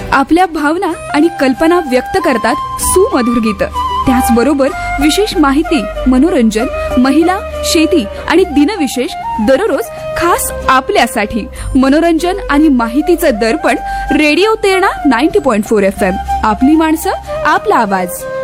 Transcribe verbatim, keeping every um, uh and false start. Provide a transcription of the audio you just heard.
आपल्या भावना आणि कल्पना व्यक्त करतात सुमधुर गीत. त्याचबरोबर विशेष माहिती, मनोरंजन, महिला, शेती आणि दिनविशेष दररोज खास आपल्यासाठी. मनोरंजन आणि माहितीचं दर्पण रेडिओ तेरणा नव्वद पॉइंट चार एफ एम. आपली माणसं, आपला आवाज.